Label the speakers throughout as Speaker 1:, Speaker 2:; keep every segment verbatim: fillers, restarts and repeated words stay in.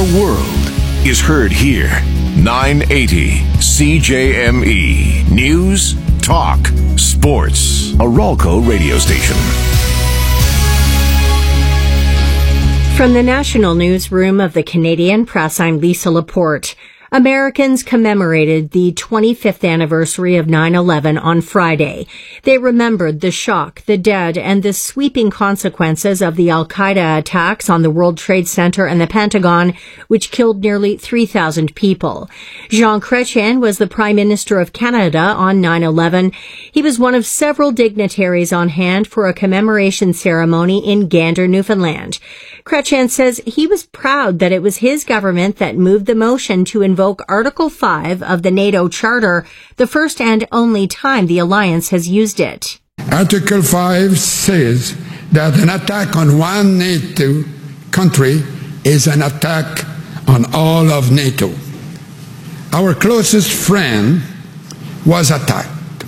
Speaker 1: world is heard here. nine eighty C J M E. News, talk, sports. A Ralco radio station.
Speaker 2: From the National Newsroom of the Canadian Press, I'm Lisa Laporte. Americans commemorated the twenty-fifth anniversary of nine eleven on Friday. They remembered the shock, the dead, and the sweeping consequences of the Al-Qaeda attacks on the World Trade Center and the Pentagon, which killed nearly three thousand people. Jean Chrétien was the Prime Minister of Canada on nine eleven. He was one of several dignitaries on hand for a commemoration ceremony in Gander, Newfoundland. Chrétien says he was proud that it was his government that moved the motion to invoke Article five of the NATO Charter, the first and only time the alliance has used it.
Speaker 3: Article five says that an attack on one NATO country is an attack on all of NATO. Our closest friend was attacked.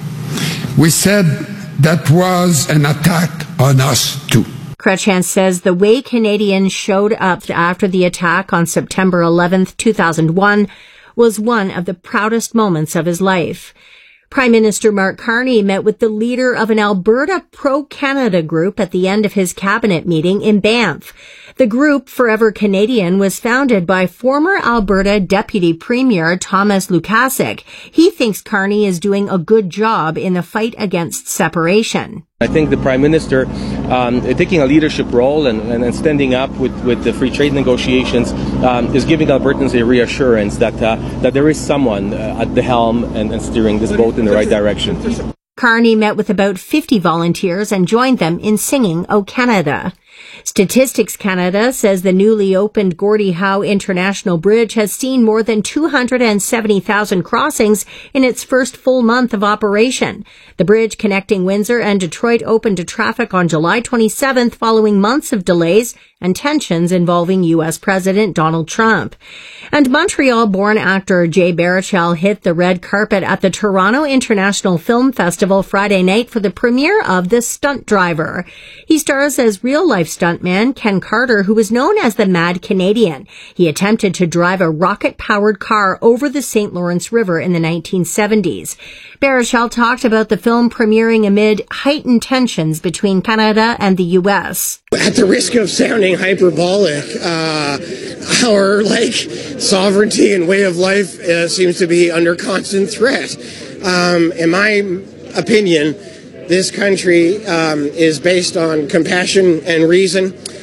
Speaker 3: We said that was an attack on us too.
Speaker 2: Chrétien says the way Canadians showed up after the attack on September eleventh, two thousand one was one of the proudest moments of his life. Prime Minister Mark Carney met with the leader of an Alberta pro-Canada group at the end of his cabinet meeting in Banff. The group, Forever Canadian, was founded by former Alberta Deputy Premier Thomas Lukasik. He thinks Carney is doing a good job in the fight against separation.
Speaker 4: I think the Prime Minister um, taking a leadership role and, and, and standing up with, with the free trade negotiations um, is giving Albertans a reassurance that uh, that there is someone uh, at the helm and, and steering this boat in the right direction.
Speaker 2: Carney met with about fifty volunteers and joined them in singing O Canada. Statistics Canada says the newly opened Gordie Howe International Bridge has seen more than two hundred seventy thousand crossings in its first full month of operation. The bridge connecting Windsor and Detroit opened to traffic on July twenty-seventh following months of delays and tensions involving U S President Donald Trump. And Montreal-born actor Jay Baruchel hit the red carpet at the Toronto International Film Festival Friday night for the premiere of The Stunt Driver. He stars as real-life stuntman Ken Carter, who was known as the Mad Canadian. He attempted to drive a rocket-powered car over the Saint Lawrence River in the nineteen seventies. Baruchel talked about the film premiering amid heightened tensions between Canada and the U S.
Speaker 5: At the risk of sounding hyperbolic, uh, our like sovereignty and way of life uh, seems to be under constant threat. Um, in my opinion, this country um, is based on compassion and reason,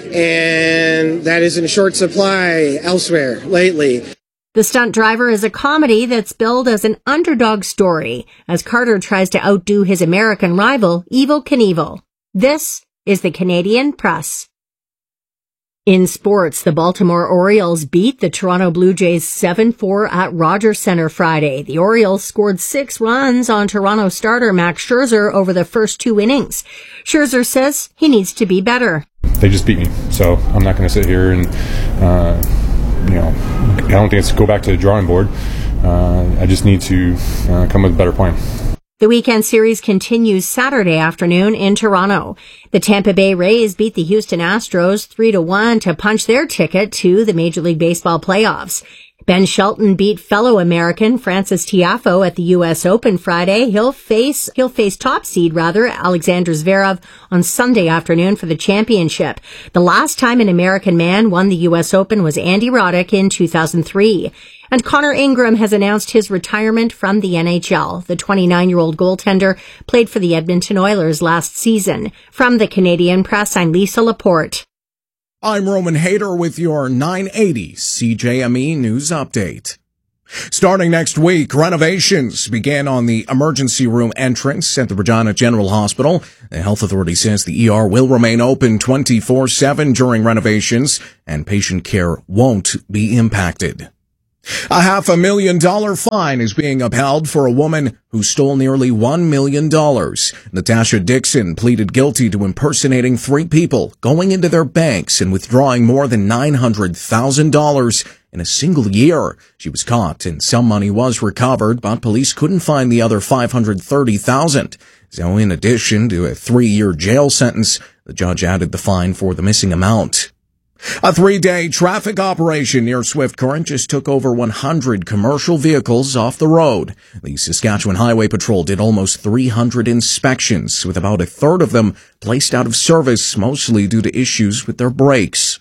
Speaker 5: and that is in short supply elsewhere lately.
Speaker 2: The Stunt Driver is a comedy that's billed as an underdog story as Carter tries to outdo his American rival, Evel Knievel. This is the Canadian Press. In sports, the Baltimore Orioles beat the Toronto Blue Jays seven four at Rogers Centre Friday. The Orioles scored six runs on Toronto starter Max Scherzer over the first two innings. Scherzer says he needs to be better.
Speaker 6: They just beat me, so I'm not going to sit here and, uh, you know, I don't think it's go back to the drawing board. Uh, I just need to uh, come with a better plan.
Speaker 2: The weekend series continues Saturday afternoon in Toronto. The Tampa Bay Rays beat the Houston Astros three to one to punch their ticket to the Major League Baseball playoffs. Ben Shelton beat fellow American Francis Tiafoe at the U S Open Friday. He'll face, he'll face top seed rather, Alexander Zverev on Sunday afternoon for the championship. The last time an American man won the U S Open was Andy Roddick in two thousand three. And Connor Ingram has announced his retirement from the N H L. The twenty-nine-year-old goaltender played for the Edmonton Oilers last season. From the Canadian Press, I'm Lisa Laporte.
Speaker 7: I'm Roman Hayter with your nine eighty C J M E News Update. Starting next week, renovations begin on the emergency room entrance at the Regina General Hospital. The health authority says the E R will remain open twenty-four seven during renovations, and patient care won't be impacted. A half a million dollar fine is being upheld for a woman who stole nearly one million dollars. Natasha Dixon pleaded guilty to impersonating three people, going into their banks and withdrawing more than nine hundred thousand dollars in a single year. She was caught and some money was recovered, but police couldn't find the other five hundred thirty thousand dollars. So in addition to a three-year jail sentence, the judge added the fine for the missing amount. A three-day traffic operation near Swift Current just took over one hundred commercial vehicles off the road. The Saskatchewan Highway Patrol did almost three hundred inspections, with about a third of them placed out of service, mostly due to issues with their brakes.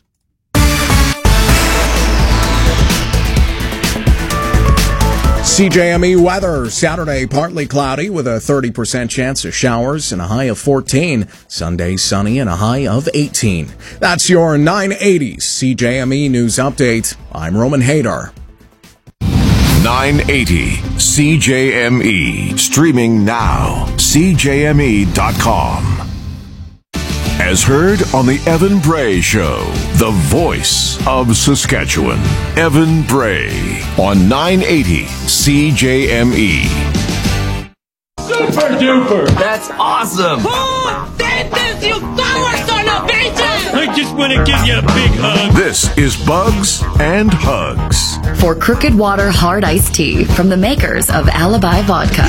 Speaker 7: C J M E weather. Saturday, partly cloudy with a thirty percent chance of showers and a high of fourteen. Sunday, sunny and a high of eighteen. That's your nine eighty C J M E News Update. I'm Roman Hader.
Speaker 1: nine eighty C J M E. Streaming now. C J M E dot com. As heard on the Evan Bray Show, the voice of Saskatchewan. Evan Bray on nine eighty C J M E.
Speaker 8: Super duper!
Speaker 9: That's awesome!
Speaker 8: Oh, thank you, power son of bitches! I just want to give you a big hug.
Speaker 1: This is Bugs and Hugs.
Speaker 10: For Crooked Water Hard Iced Tea from the makers of Alibi Vodka.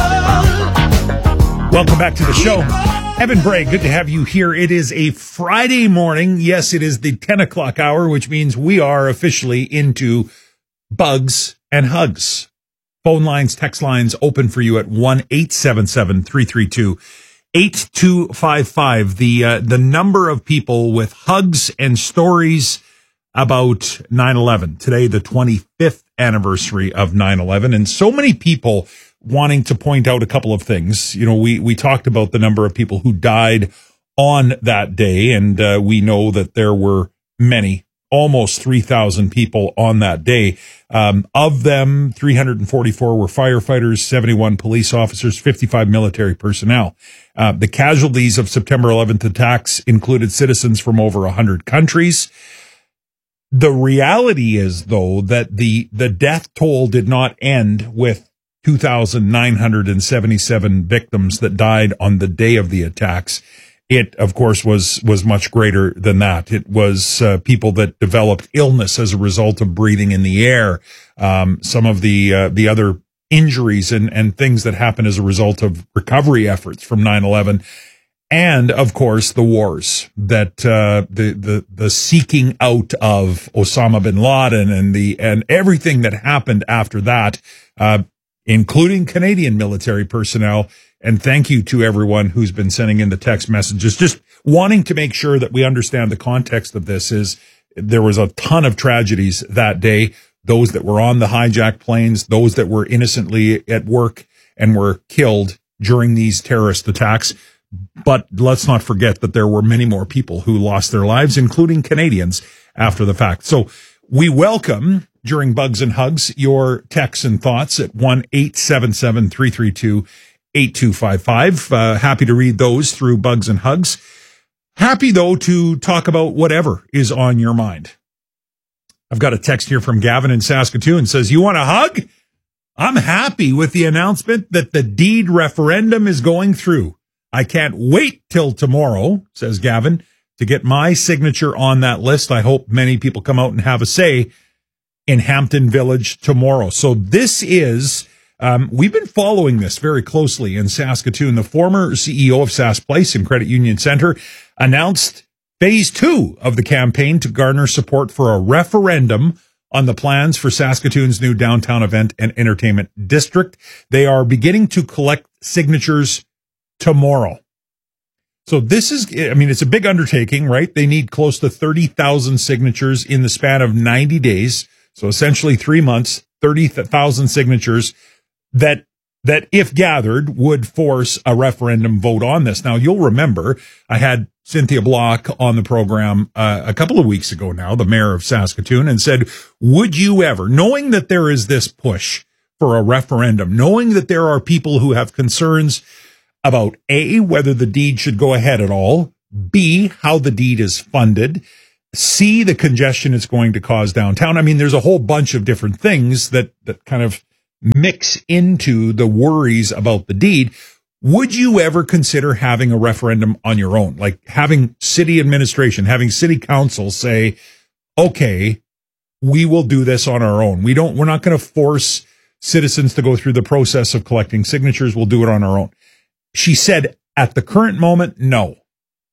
Speaker 11: Welcome back to the show. Evan Bray, good to have you here. It is a Friday morning. Yes, it is the ten o'clock hour, which means we are officially into Bugs and Hugs. Phone lines, text lines open for you at one eight seven seven, three three two, eight two five five. The, uh, the number of people with hugs and stories about nine eleven. Today, the twenty-fifth anniversary of nine eleven. And so many people wanting to point out a couple of things. You know, we, we talked about the number of people who died on that day, and uh, we know that there were many, almost three thousand people on that day. Um, of them, three hundred forty-four were firefighters, seventy-one police officers, fifty-five military personnel. Uh, the casualties of September eleventh attacks included citizens from over one hundred countries. The reality is, though, that the, the death toll did not end with two thousand nine hundred seventy-seven victims that died on the day of the attacks. It, of course, was, was much greater than that. It was uh, people that developed illness as a result of breathing in the air. Um, some of the, uh, the other injuries and, and things that happened as a result of recovery efforts from nine eleven. And, of course, the wars that, uh, the, the, the seeking out of Osama bin Laden and the, and everything that happened after that, uh, including Canadian military personnel. And thank you to everyone who's been sending in the text messages. Just wanting to make sure that we understand the context of this is there was a ton of tragedies that day. Those that were on the hijacked planes, those that were innocently at work and were killed during these terrorist attacks. But let's not forget that there were many more people who lost their lives, including Canadians, after the fact. So we welcome, during Bugs and Hugs, your texts and thoughts at one eight seven seven, three three two, eight two five five. Uh, happy to read those through Bugs and Hugs. Happy, though, to talk about whatever is on your mind. I've got a text here from Gavin in Saskatoon. Says, you want a hug? I'm happy with the announcement that the deed referendum is going through. I can't wait till tomorrow, says Gavin, to get my signature on that list. I hope many people come out and have a say in Hampton Village tomorrow. So this is, um, we've been following this very closely in Saskatoon. The former C E O of Sask Place and Credit Union Center announced phase two of the campaign to garner support for a referendum on the plans for Saskatoon's new downtown event and entertainment district. They are beginning to collect signatures tomorrow. So this is, I mean, it's a big undertaking, right? They need close to thirty thousand signatures in the span of ninety days. So essentially three months, thirty thousand signatures that, that if gathered would force a referendum vote on this. Now, you'll remember I had Cynthia Block on the program uh, a couple of weeks ago now, the mayor of Saskatoon, and said, would you ever, knowing that there is this push for a referendum, knowing that there are people who have concerns about A, whether the deed should go ahead at all, B, how the deed is funded, C, the congestion it's going to cause downtown. I mean, there's a whole bunch of different things that, that kind of mix into the worries about the deed. Would you ever consider having a referendum on your own? Like having city administration, having city council say, okay, we will do this on our own. We don't, we're not going to force citizens to go through the process of collecting signatures. We'll do it on our own. She said, at the current moment, no.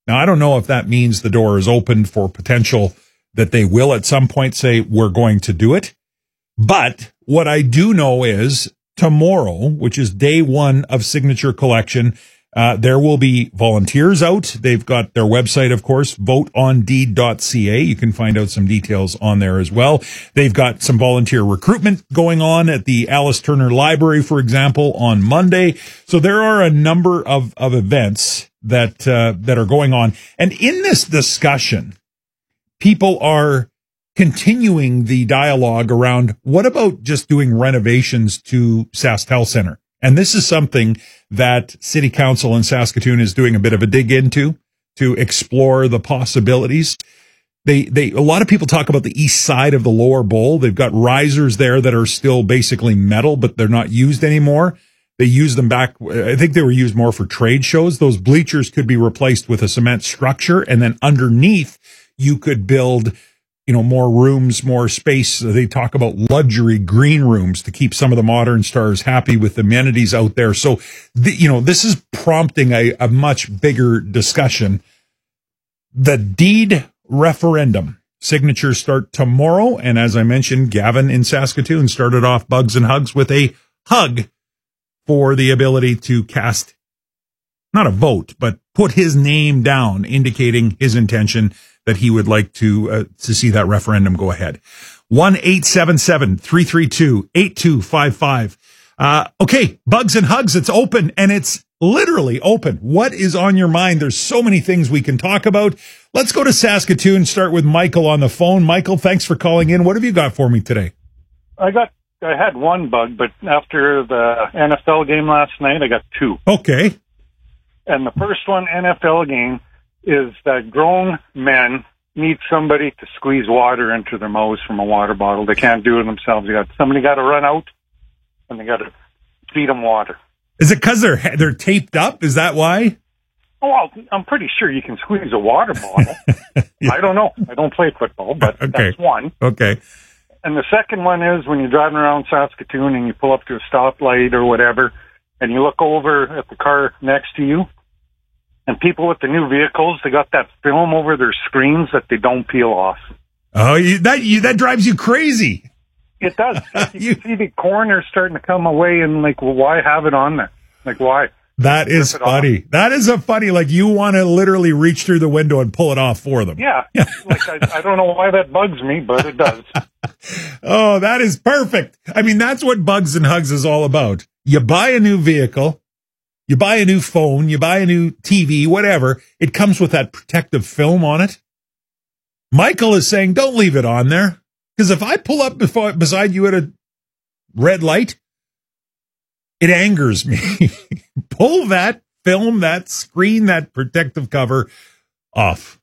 Speaker 11: Now, I don't know if that means the door is open for potential that they will at some point say, we're going to do it. But what I do know is tomorrow, which is day one of signature collection, uh, there will be volunteers out. They've got their website, of course, vote on deed dot c a. You can find out some details on there as well. They've got some volunteer recruitment going on at the Alice Turner Library, for example, on Monday. So there are a number of, of events that, uh, that are going on. And in this discussion, people are continuing the dialogue around what about just doing renovations to SaskTel Center? And this is something that City Council in Saskatoon is doing a bit of a dig into to explore the possibilities. They, they, a lot of people talk about the east side of the lower bowl. They've got risers there that are still basically metal, but they're not used anymore. They use them back. I think they were used more for trade shows. Those bleachers could be replaced with a cement structure. And then underneath you could build, you know, more rooms, more space. They talk about luxury green rooms to keep some of the modern stars happy with amenities out there. So, the, you know, this is prompting a, a much bigger discussion. The deed referendum signatures start tomorrow. And as I mentioned, Gavin in Saskatoon started off Bugs and Hugs with a hug for the ability to cast, not a vote, but put his name down, indicating his intention that he would like to uh, to see that referendum go ahead. one eight seven seven, three three two, eight two five five. Uh, okay, Bugs and Hugs, it's open, and it's literally open. What is on your mind? There's so many things we can talk about. Let's go to Saskatoon, start with Michael on the phone. Michael, thanks for calling in. What have you got for me today?
Speaker 9: I got, I had one bug, but after the N F L game last night, I got two.
Speaker 11: Okay.
Speaker 9: And the first one, N F L game, is that grown men need somebody to squeeze water into their mouths from a water bottle. They can't do it themselves. You got somebody got to run out, and they got to feed them water.
Speaker 11: Is it because they're they're taped up? Is that why?
Speaker 9: Oh, well, I'm pretty sure you can squeeze a water bottle. Yeah. I don't know. I don't play football, but okay. That's one.
Speaker 11: Okay.
Speaker 9: And the second one is when you're driving around Saskatoon and you pull up to a stoplight or whatever, and you look over at the car next to you. And people with the new vehicles, they got that film over their screens that they don't peel off.
Speaker 11: Oh, you, that you, that drives you crazy.
Speaker 9: It does. You, you see the corners starting to come away, and like, well, why have it on there? Like, why?
Speaker 11: That is funny. Off. That is a funny. Like, you want to literally reach through the window and pull it off for them.
Speaker 9: Yeah. Like, I, I don't know why that bugs me, but it does.
Speaker 11: Oh, that is perfect. I mean, that's what Bugs and Hugs is all about. You buy a new vehicle. You buy a new phone, you buy a new T V, whatever. It comes with that protective film on it. Michael is saying, don't leave it on there. Because if I pull up before, beside you at a red light, it angers me. Pull that film, that screen, that protective cover off.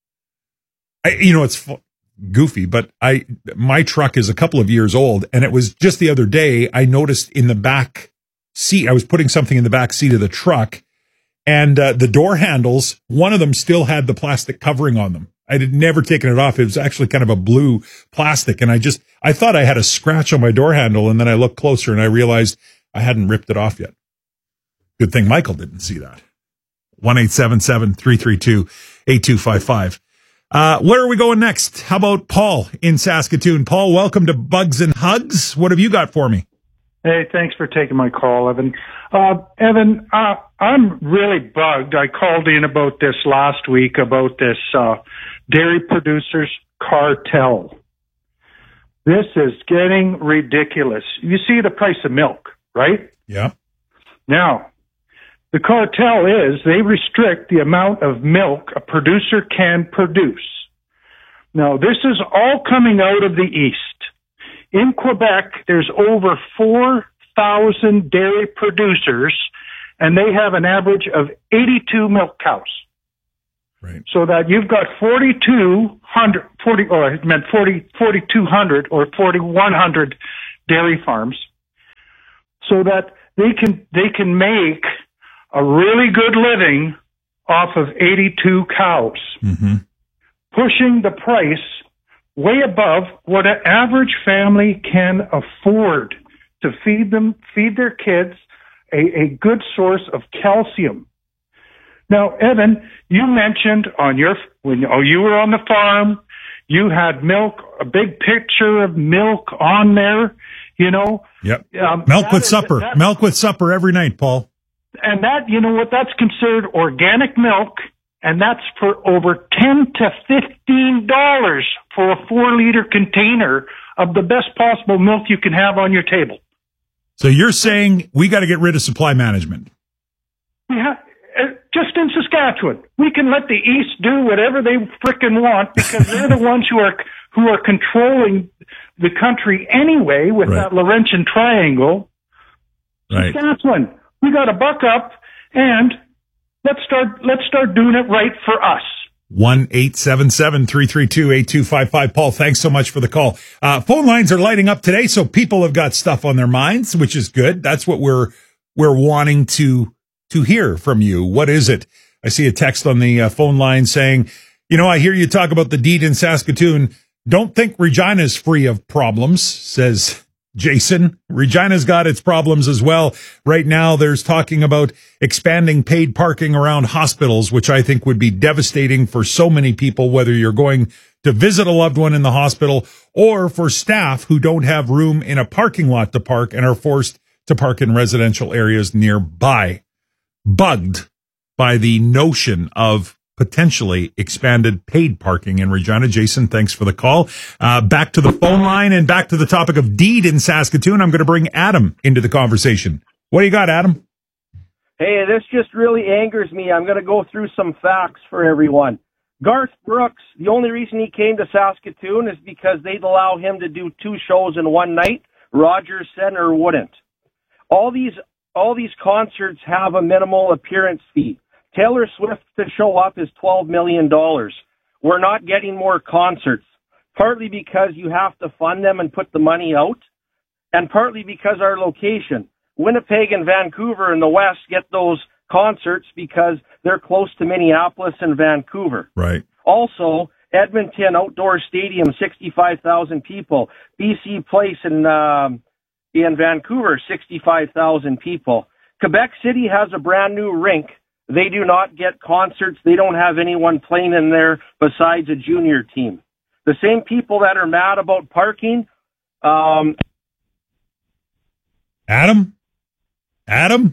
Speaker 11: I, you know, it's goofy, but I my truck is a couple of years old, and it was just the other day I noticed in the back seat, I was putting something in the back seat of the truck, and uh, the door handles, one of them still had the plastic covering on them. I had never taken it off. It was actually kind of a blue plastic, and I just, I thought I had a scratch on my door handle, and then I looked closer and I realized I hadn't ripped it off yet. Good thing Michael didn't see that. one eight seven seven, three three two, eight two five five. Uh, where are we going next? How about Paul in Saskatoon? Paul, welcome to Bugs and Hugs. What have you got for me?
Speaker 12: Hey, thanks for taking my call, Evan. Uh, Evan, uh, I'm really bugged. I called in about this last week, about this uh, dairy producers cartel. This is getting ridiculous. You see the price of milk, right?
Speaker 11: Yeah.
Speaker 12: Now, the cartel is they restrict the amount of milk a producer can produce. Now, this is all coming out of the East. In Quebec, there's over four thousand dairy producers, and they have an average of eighty-two milk cows.
Speaker 11: Right.
Speaker 12: So that you've got forty-two hundred, forty, or it meant forty, forty-two hundred or forty-one hundred dairy farms, so that they can, they can make a really good living off of eighty-two cows,
Speaker 11: mm-hmm.
Speaker 12: pushing the price way above what an average family can afford to feed them, feed their kids a, a good source of calcium. Now, Evan, you mentioned on your, when oh, you were on the farm, you had milk, a big picture of milk on there, you know.
Speaker 11: Yep.
Speaker 12: Um,
Speaker 11: milk with
Speaker 12: is,
Speaker 11: supper.
Speaker 12: that,
Speaker 11: milk with supper every night, Paul.
Speaker 12: And that, you know what, that's considered organic milk, and that's for over ten to fifteen dollars for a four liter container of the best possible milk you can have on your table.
Speaker 11: So you're saying we got to get rid of supply management?
Speaker 12: Yeah, uh, just in Saskatchewan, we can let the East do whatever they frickin' want because they're the ones who are who are controlling the country anyway with
Speaker 11: right.
Speaker 12: that Laurentian Triangle.
Speaker 11: Right.
Speaker 12: Saskatchewan, we got to buck up and let's start. Let's start doing it right for us.
Speaker 11: one eight seven seven, three three two, eight two five five. Paul, thanks so much for the call. Uh, phone lines are lighting up today, so people have got stuff on their minds, which is good. That's what we're we're wanting to to hear from you. What is it? I see a text on the uh, phone line saying, you know, I hear you talk about the deed in Saskatoon. Don't think Regina's free of problems, says Jason. Regina's got its problems as well. Right now, there's talking about expanding paid parking around hospitals, which I think would be devastating for so many people, whether you're going to visit a loved one in the hospital or for staff who don't have room in a parking lot to park and are forced to park in residential areas nearby. Bugged by the notion of potentially expanded paid parking in Regina. Jason, thanks for the call. Uh, back to the phone line and back to the topic of deed in Saskatoon. I'm going to bring Adam into the conversation. What do you got, Adam?
Speaker 13: Hey, this just really angers me. I'm going to go through some facts for everyone. Garth Brooks, the only reason he came to Saskatoon is because they'd allow him to do two shows in one night. Rogers Center wouldn't. All these all these concerts have a minimal appearance fee. Taylor Swift to show up is twelve million dollars. We're not getting more concerts, partly because you have to fund them and put the money out, and partly because our location. Winnipeg and Vancouver in the West get those concerts because they're close to Minneapolis and Vancouver.
Speaker 11: Right.
Speaker 13: Also, Edmonton Outdoor Stadium, sixty-five thousand people. B C Place in, um, in Vancouver, sixty-five thousand people. Quebec City has a brand new rink. They do not get concerts. They don't have anyone playing in there besides a junior team. The same people that are mad about parking. Um,
Speaker 11: Adam? Adam?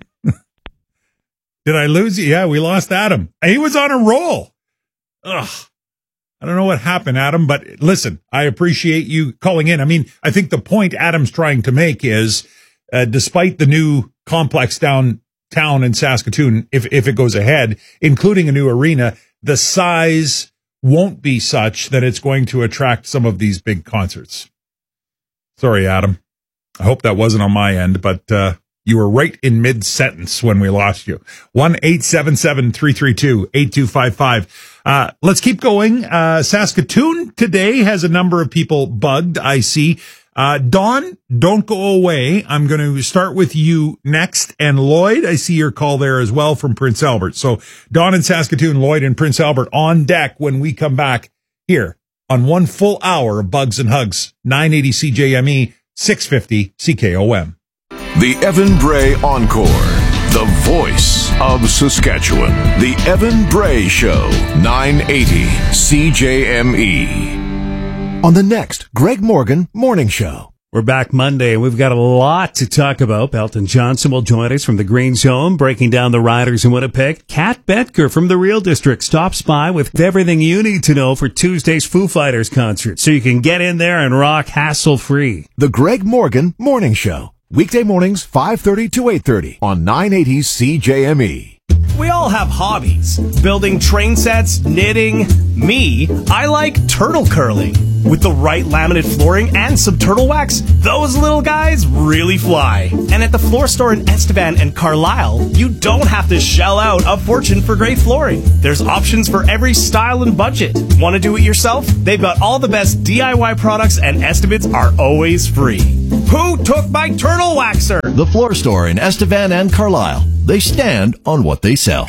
Speaker 11: Did I lose you? Yeah, we lost Adam. He was on a roll. Ugh. I don't know what happened, Adam, but listen, I appreciate you calling in. I mean, I think the point Adam's trying to make is, uh, despite the new complex downtown in Saskatoon, if, if it goes ahead, including a new arena, the size won't be such that it's going to attract some of these big concerts. Sorry, Adam. I hope that wasn't on my end, but, uh, you were right in mid-sentence when we lost you. one eight seven seven, three three two, eight two five five. Uh, let's keep going. Uh, Saskatoon today has a number of people bugged, I see. Uh, Dawn, don't go away. I'm going to start with you next. And Lloyd, I see your call there as well from Prince Albert. So Dawn in Saskatoon, Lloyd in Prince Albert on deck when we come back here on one full hour of Bugs and Hugs, nine eighty C J M E, six fifty C K O M.
Speaker 1: The Evan Bray Encore, the voice of Saskatchewan. The Evan Bray Show, nine eighty C J M E. On the next Greg Morgan Morning Show.
Speaker 14: We're back Monday, and we've got a lot to talk about. Belton Johnson will join us from the Green Zone, breaking down the Riders in Winnipeg. Kat Betker from the Real District stops by with everything you need to know for Tuesday's Foo Fighters concert, so you can get in there and rock hassle-free.
Speaker 1: The Greg Morgan Morning Show. Weekday mornings, five thirty to eight thirty on nine eighty C J M E.
Speaker 15: We all have hobbies. Building train sets, knitting. Me, I like turtle curling. With the right laminate flooring and some turtle wax, those little guys really fly. And at the floor store in Estevan and Carlisle, you don't have to shell out a fortune for great flooring. There's options for every style and budget. Want to do it yourself? They've got all the best D I Y products and estimates are always free. Who took my turtle waxer?
Speaker 16: The floor store in Estevan and Carlisle. They stand on what they sell.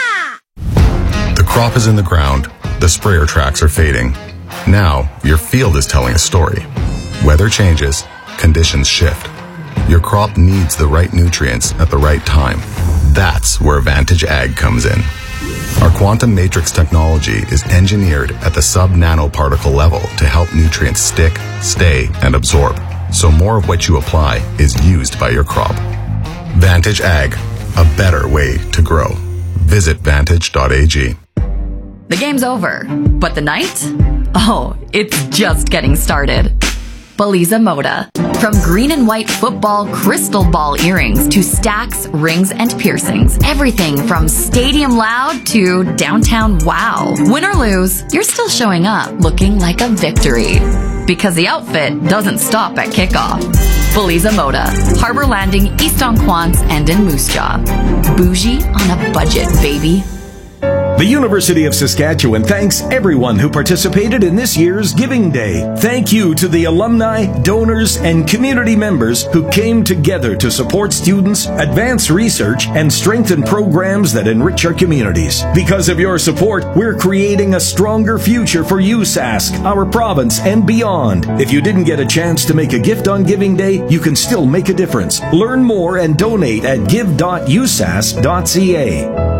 Speaker 17: The crop is in the ground. The sprayer tracks are fading. Now, your field is telling a story. Weather changes, conditions shift. Your crop needs the right nutrients at the right time. That's where Vantage Ag comes in. Our quantum matrix technology is engineered at the sub-nanoparticle level to help nutrients stick, stay, and absorb, so more of what you apply is used by your crop. Vantage Ag, a better way to grow. Visit vantage dot a g.
Speaker 10: The game's over, but the night? Oh, it's just getting started. Baliza Moda. From green and white football crystal ball earrings to stacks, rings, and piercings. Everything from stadium loud to downtown wow. Win or lose, you're still showing up looking like a victory. Because the outfit doesn't stop at kickoff. Baliza Moda. Harbor Landing, East Onquance, and in Moose Jaw. Bougie on a budget, baby.
Speaker 18: The University of Saskatchewan thanks everyone who participated in this year's Giving Day. Thank you to the alumni, donors, and community members who came together to support students, advance research, and strengthen programs that enrich our communities. Because of your support, we're creating a stronger future for U S A S C, our province, and beyond. If you didn't get a chance to make a gift on Giving Day, you can still make a difference. Learn more and donate at give dot u s a s dot c a.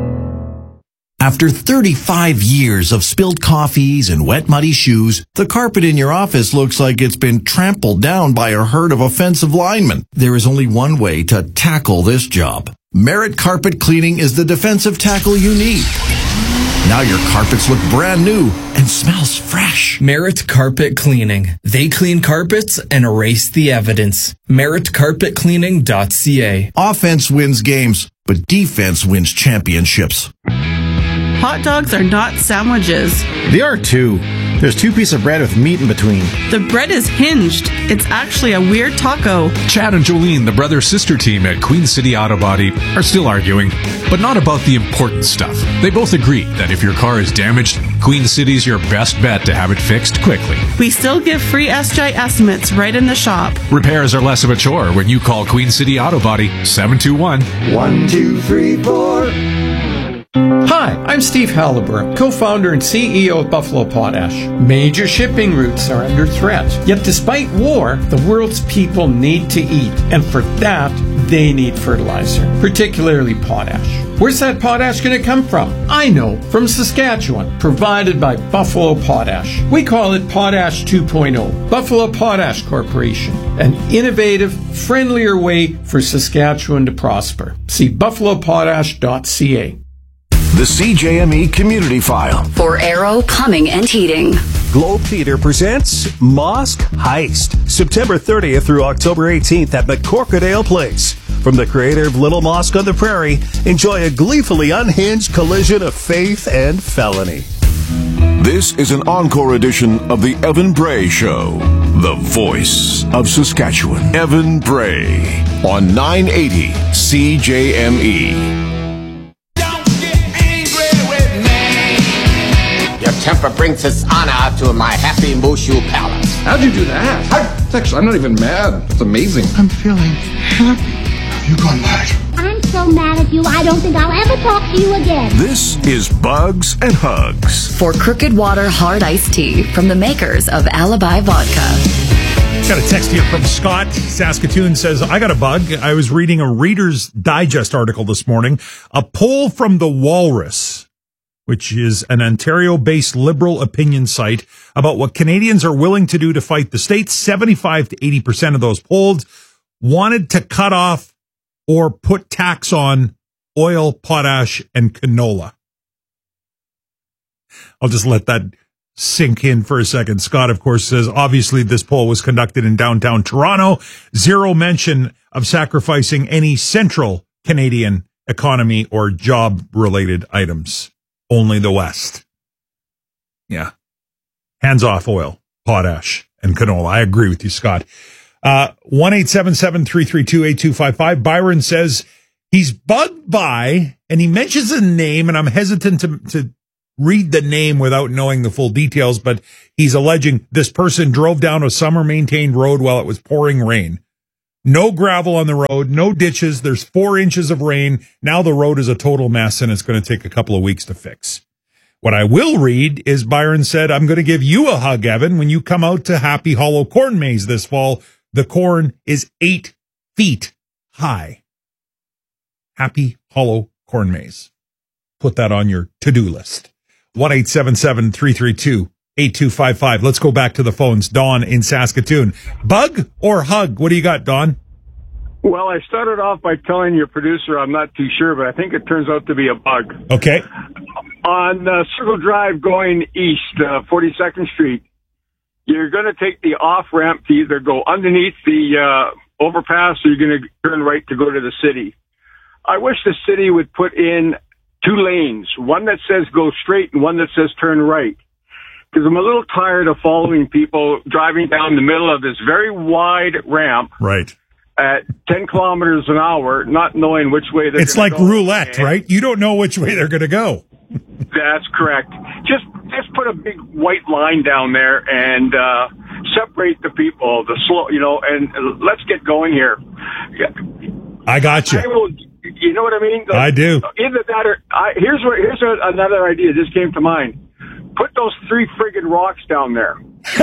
Speaker 16: After thirty-five years of spilled coffees and wet, muddy shoes, the carpet in your office looks like it's been trampled down by a herd of offensive linemen. There is only one way to tackle this job. Merit Carpet Cleaning is the defensive tackle you need. Now your carpets look brand new and smells fresh.
Speaker 19: Merit Carpet Cleaning. They clean carpets and erase the evidence. merit carpet cleaning dot c a.
Speaker 16: Offense wins games, but defense wins championships.
Speaker 20: Hot dogs are not sandwiches.
Speaker 21: They are too. There's two pieces of bread with meat in between.
Speaker 20: The bread is hinged. It's actually a weird taco.
Speaker 22: Chad and Jolene, the brother-sister team at Queen City Auto Body, are still arguing, but not about the important stuff. They both agree that if your car is damaged, Queen City's your best bet to have it fixed quickly.
Speaker 20: We still give free S G I estimates right in the shop.
Speaker 22: Repairs are less of a chore when you call Queen City Auto Body seven two one,
Speaker 23: one two three four. Hi, I'm Steve Halliburton, co-founder and C E O of Buffalo Potash. Major shipping routes are under threat. Yet despite war, the world's people need to eat. And for that, they need fertilizer, particularly potash. Where's that potash going to come from? I know, from Saskatchewan, provided by Buffalo Potash. We call it Potash two point oh. Buffalo Potash Corporation, an innovative, friendlier way for Saskatchewan to prosper. See buffalo potash dot c a.
Speaker 1: The C J M E Community File.
Speaker 10: For Aero Plumbing and Heating.
Speaker 14: Globe Theater presents Mosque Heist, September thirtieth through October eighteenth at McCorkadale Place. From the creator of Little Mosque on the Prairie, enjoy a gleefully unhinged collision of faith and felony.
Speaker 1: This is an encore edition of The Evan Bray Show, the voice of Saskatchewan. Evan Bray on nine eighty C J M E.
Speaker 24: Temper brings dishonor to my happy Mushu palace.
Speaker 25: How'd you do that? I, actually, I'm not even mad. It's amazing.
Speaker 26: I'm feeling happy. You gone mad?
Speaker 27: I'm so mad at you, I don't think I'll ever talk to you again.
Speaker 1: This is Bugs and Hugs.
Speaker 10: For Crooked Water Hard Iced Tea from the makers of Alibi Vodka.
Speaker 11: Got a text here from Scott. Saskatoon says, I got a bug. I was reading a Reader's Digest article this morning. A poll from the Walrus, which is an Ontario-based liberal opinion site, about what Canadians are willing to do to fight the state. seventy-five to eighty percent of those polled wanted to cut off or put tax on oil, potash, and canola. I'll just let that sink in for a second. Scott, of course, says, obviously this poll was conducted in downtown Toronto. Zero mention of sacrificing any central Canadian economy or job-related items. Only the West. Yeah. Hands off oil, potash, and canola. I agree with you, Scott. Uh, one eight seven seven, three three two, eight two five five. Byron says he's bugged by, and he mentions a name, and I'm hesitant to, to read the name without knowing the full details, but he's alleging this person drove down a summer-maintained road while it was pouring rain. No gravel on the road, no ditches. There's four inches of rain. Now the road is a total mess, and it's going to take a couple of weeks to fix. What I will read is Byron said, I'm going to give you a hug, Evan, when you come out to Happy Hollow Corn Maze this fall. The corn is eight feet high. Happy Hollow Corn Maze. put that on your to-do list. one eight seven seven, three three two, eight two five five. Let's go back to the phones. Don in Saskatoon. Bug or hug? What do you got, Don?
Speaker 2: Well, I started off by telling your producer I'm not too sure, but I think it turns out to be a bug.
Speaker 11: Okay.
Speaker 2: On uh, Circle Drive going east, uh, forty-second Street, you're going to take the off-ramp to either go underneath the uh, overpass or you're going to turn right to go to the city. I wish the city would put in two lanes, one that says go straight and one that says turn right. Because I'm a little tired of following people driving down the middle of this very wide ramp.
Speaker 11: Right.
Speaker 2: At ten kilometers an hour, not knowing which way they're
Speaker 11: It's
Speaker 2: gonna
Speaker 11: like
Speaker 2: go.
Speaker 11: roulette,
Speaker 2: And
Speaker 11: right? You don't know which way they're going to go.
Speaker 2: That's correct. Just just put a big white line down there and uh, separate the people, the slow, you know, and uh, let's get going here.
Speaker 11: I got you.
Speaker 2: I will, you know what I mean?
Speaker 11: I do.
Speaker 2: Either that or I, here's what here's a, another idea just came to mind. Put those three friggin' rocks down there.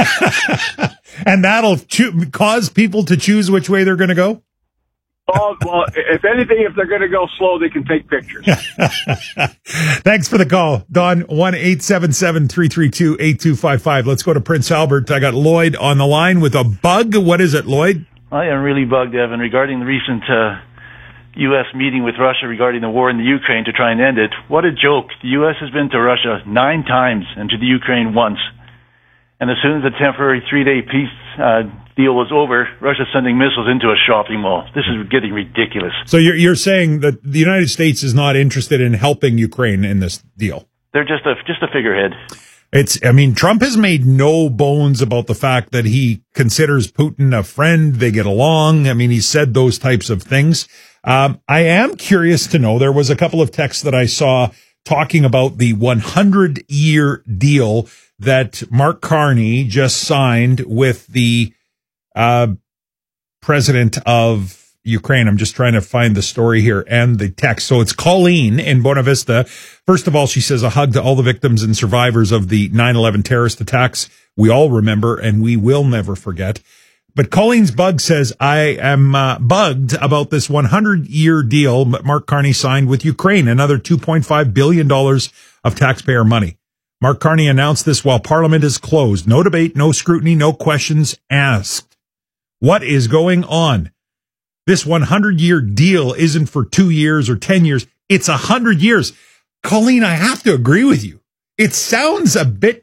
Speaker 11: And that'll cho- cause people to choose which way they're going to go?
Speaker 2: Oh, well, if anything, if they're going to go slow, they can take pictures.
Speaker 11: Thanks for the call, Don. one eight seven seven, three three two, eight two five five. Let's go to Prince Albert. I got Lloyd on the line with a bug. What is it, Lloyd?
Speaker 3: I am really bugged, Evan, regarding the recent uh, U S meeting with Russia regarding the war in the Ukraine to try and end it. What a joke. The U S has been to Russia nine times and to the Ukraine once. And as soon as the temporary three-day peace uh, deal was over, Russia's sending missiles into a shopping mall. This is getting ridiculous.
Speaker 11: So you're, you're saying that the United States is not interested in helping Ukraine in this deal?
Speaker 3: They're just a just a figurehead.
Speaker 11: It's, I mean, Trump has made no bones about the fact that he considers Putin a friend. They get along. I mean, he said those types of things. Um, I am curious to know, there was a couple of texts that I saw talking about the one hundred year deal that Mark Carney just signed with the uh, president of Ukraine. I'm just trying to find the story here and the text. So it's Colleen in Buena Vista. First of all, she says a hug to all the victims and survivors of the nine eleven terrorist attacks. We all remember and we will never forget. But Colleen's bug says, I am uh, bugged about this one hundred year deal Mark Carney signed with Ukraine, another two point five billion dollars of taxpayer money. Mark Carney announced this while Parliament is closed. No debate, no scrutiny, no questions asked. What is going on? This one hundred year deal isn't for two years or ten years. It's one hundred years. Colleen, I have to agree with you. It sounds a bit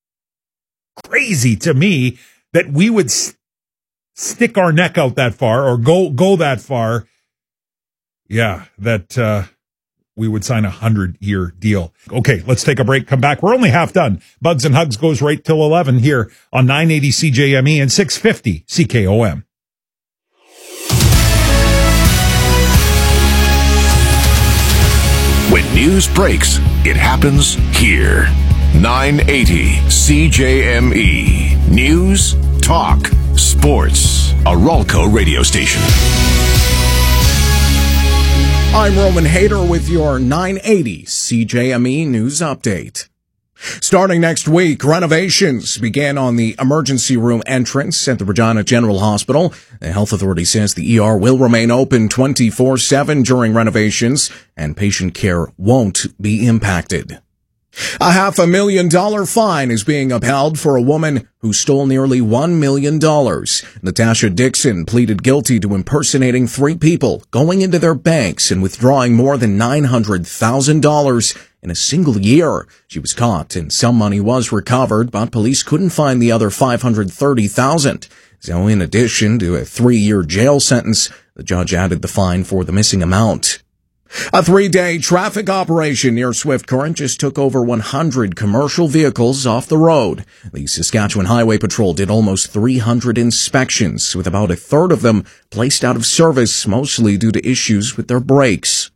Speaker 11: crazy to me that we would st- stick our neck out that far or go go that far. Yeah, that uh, we would sign a hundred year deal. Okay, let's take a break. Come back. We're only half done. Bugs and Hugs goes right till eleven here on nine eighty C J M E and six fifty C K O M.
Speaker 1: When news breaks, it happens here. nine eighty C J M E. News, talk, sports. A Ralco radio station.
Speaker 4: I'm Roman Hader with your nine eighty C J M E News Update. Starting next week, renovations began on the emergency room entrance at the Regina General Hospital. The health authority says the E R will remain open twenty-four seven during renovations, and patient care won't be impacted. A half a million dollar fine is being upheld for a woman who stole nearly one million dollars. Natasha Dixon pleaded guilty to impersonating three people, going into their banks and withdrawing more than nine hundred thousand dollars in a single year. She was caught and some money was recovered, but police couldn't find the other five hundred thirty thousand dollars. So in addition to a three-year jail sentence, the judge added the fine for the missing amount. A three-day traffic operation near Swift Current just took over one hundred commercial vehicles off the road. The Saskatchewan Highway Patrol did almost three hundred inspections, with about a third of them placed out of service, mostly due to issues with their brakes.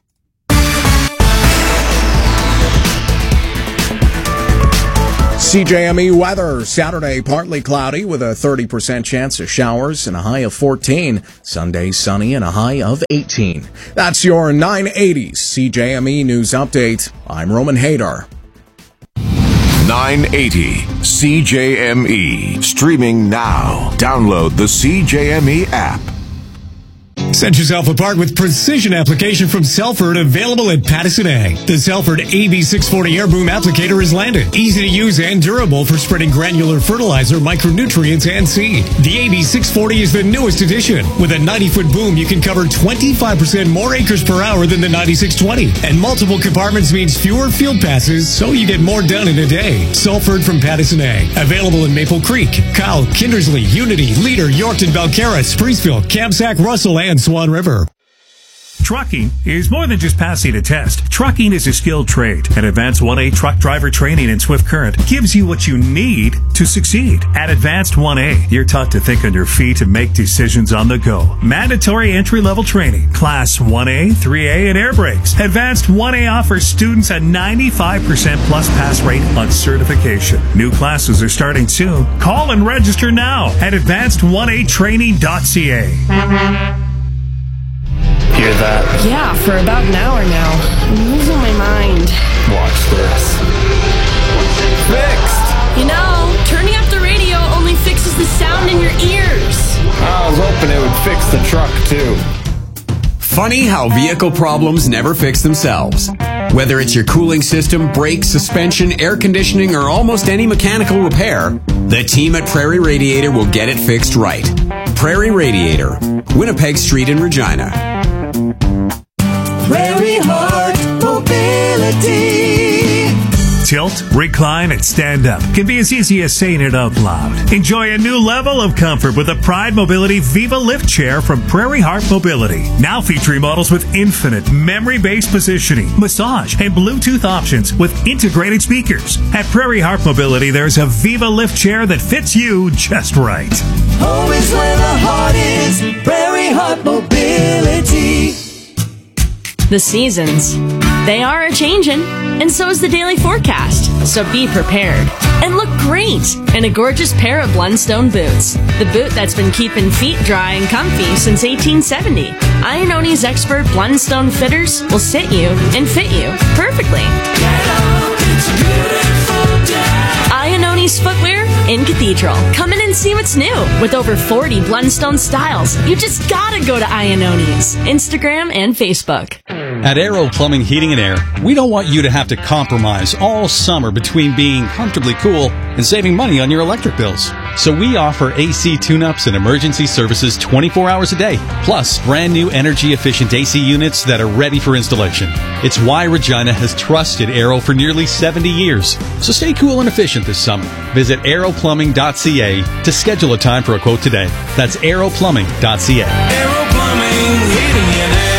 Speaker 4: C J M E weather. Saturday, partly cloudy with a thirty percent chance of showers and a high of fourteen. Sunday, sunny and a high of eighteen. That's your nine eighty C J M E News Update. I'm Roman Hader.
Speaker 1: nine eighty C J M E. Streaming now. Download the C J M E app.
Speaker 5: Set yourself apart with precision application from Selford, available at Pattison Ag. The Selford A B six forty air boom applicator is landed. Easy to use and durable for spreading granular fertilizer, micronutrients, and seed. The A B six forty is the newest addition. With a ninety-foot boom, you can cover twenty-five percent more acres per hour than the ninety-six twenty. And multiple compartments means fewer field passes, so you get more done in a day. Selford from Pattison Ag. Available in Maple Creek, Kyle, Kindersley, Unity, Leader, Yorkton, Belcarra, Spreeceville, Kamsack, Russell, and Swan River.
Speaker 11: Trucking is more than just passing a test. Trucking is a skilled trade, and Advanced one A truck driver training in Swift Current gives you what you need to succeed. At Advanced one A, you're taught to think on your feet and make decisions on the go. Mandatory entry-level training, Class one A, three A, and air brakes. Advanced one A offers students a ninety-five percent plus pass rate on certification. New classes are starting soon. Call and register now at advanced one a training dot c a.
Speaker 6: Hear that?
Speaker 7: Yeah, for about an hour now. I'm losing my mind.
Speaker 6: Watch this. Fixed!
Speaker 7: You know, turning up the radio only fixes the sound in your ears.
Speaker 6: I was hoping it would fix the truck, too.
Speaker 8: Funny how vehicle problems never fix themselves. Whether it's your cooling system, brakes, suspension, air conditioning, or almost any mechanical repair, the team at Prairie Radiator will get it fixed right. Prairie Radiator, Winnipeg Street in Regina.
Speaker 9: Prairie Heart Mobility.
Speaker 11: Tilt, recline, and stand up can be as easy as saying it out loud. Enjoy a new level of comfort with the Pride Mobility Viva Lift Chair from Prairie Heart Mobility. Now featuring models with infinite memory-based positioning, massage, and Bluetooth options with integrated speakers. At Prairie Heart Mobility, there's a Viva Lift Chair that fits you just right.
Speaker 9: Home is where the heart is. Prairie Heart Mobility.
Speaker 7: The seasons, they are a-changin', and so is the daily forecast. So be prepared and look great in a gorgeous pair of Blundstone boots. The boot that's been keeping feet dry and comfy since eighteen seventy. Ianoni's expert Blundstone fitters will sit you and fit you perfectly. Ianoni's footwear in Cathedral. Come in and see what's new. With over forty Blundstone styles, you just gotta go to Ianoni's Instagram and Facebook.
Speaker 12: At Aero Plumbing, Heating and Air, we don't want you to have to compromise all summer between being comfortably cool and saving money on your electric bills. So we offer A C tune-ups and emergency services twenty-four hours a day, plus brand new energy-efficient A C units that are ready for installation. It's why Regina has trusted Aero for nearly seventy years. So stay cool and efficient this summer. Visit aero plumbing dot c a to schedule a time for a quote today. That's aero plumbing dot c a.
Speaker 9: Aero Plumbing, Heating and Air.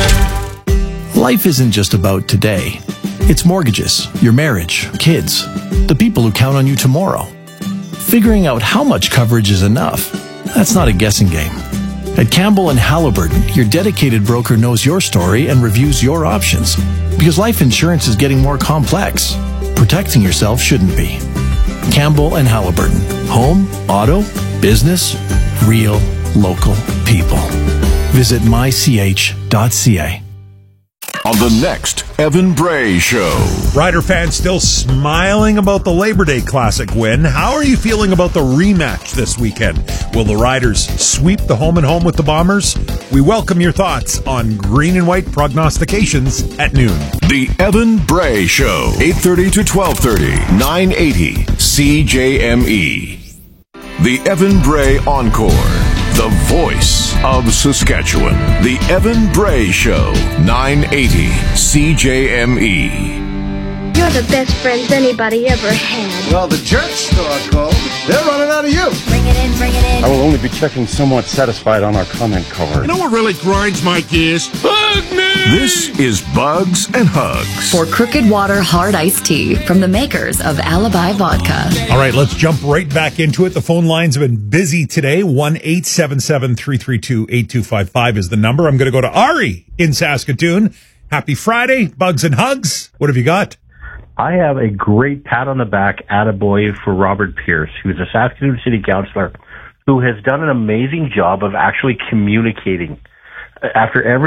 Speaker 16: Life isn't just about today. It's mortgages, your marriage, kids, the people who count on you tomorrow. Figuring out how much coverage is enough, that's not a guessing game. At Campbell and Halliburton, your dedicated broker knows your story and reviews your options. Because life insurance is getting more complex. Protecting yourself shouldn't be. Campbell and Halliburton. Home, auto, business, real, local people. Visit my c h dot c a.
Speaker 1: On the next Evan Bray Show.
Speaker 11: Rider fans still smiling about the Labor Day Classic win. How are you feeling about the rematch this weekend? Will the Riders sweep the home and home with the Bombers? We welcome your thoughts on green and white prognostications at noon.
Speaker 1: The Evan Bray Show, eight thirty to twelve thirty, nine eighty C J M E. The Evan Bray Encore. The voice of Saskatchewan. The Evan Bray Show, nine eighty C J M E.
Speaker 27: You're the best friends anybody ever had.
Speaker 21: Well, the church store called. They're running out of you.
Speaker 27: Bring it in, bring it in.
Speaker 21: I will only be checking somewhat satisfied on our comment card.
Speaker 13: You know what really grinds my gears? Bug news!
Speaker 1: This is Bugs and Hugs.
Speaker 10: For Crooked Water Hard Iced Tea from the makers of Alibi Vodka.
Speaker 11: All right, let's jump right back into it. The phone lines have been busy today. one eight seven seven, three three two, eight two five five is the number. I'm going to go to Ari in Saskatoon. Happy Friday, Bugs and Hugs. What have you got?
Speaker 28: I have a great pat on the back attaboy for Robert Pierce, who's a Saskatoon City Councillor who has done an amazing job of actually communicating. After every